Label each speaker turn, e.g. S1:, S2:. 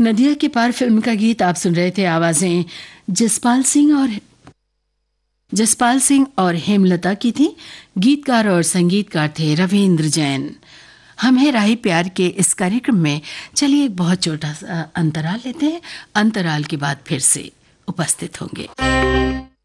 S1: नदिया के पार फिल्म का गीत आप सुन रहे थे। आवाजें जसपाल सिंह और हेमलता की थी। गीतकार और संगीतकार थे रविंद्र जैन। हम है राही प्यार के इस कार्यक्रम में चलिए एक बहुत छोटा सा अंतराल लेते हैं। अंतराल के बाद फिर से उपस्थित होंगे।